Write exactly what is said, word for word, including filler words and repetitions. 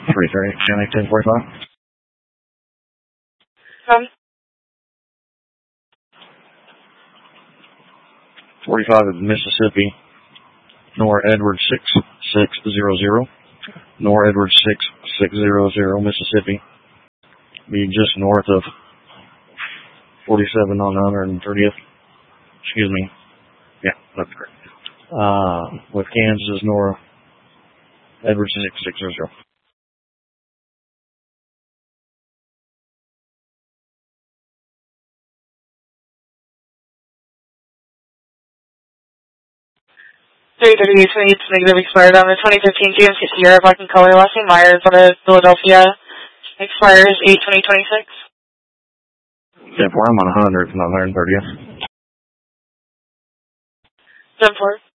three thirty, County ten forty-five. Um, forty-five of Mississippi, Nor Edward six six zero zero. Nor Edward six six zero zero, Mississippi. Be just north of forty-seven on one hundred thirtieth. Excuse me. Yeah, that's correct. Uh, with Kansas, Nor Edward six six zero zero. three thirty-eight twenty-eight negative expired on the twenty fifteen G M C Sierra black and color last name Myers on the Philadelphia. Expires eight twenty twenty-six. ten four, I'm on one hundred, not one hundred thirtieth. ten four.